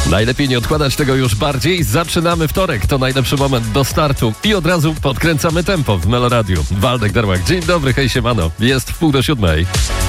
Najlepiej nie odkładać tego już bardziej. Zaczynamy wtorek. To najlepszy moment do startu. I od razu podkręcamy tempo w Meloradiu. Waldek Darłak. Dzień dobry, hej siemano. Jest 6:30.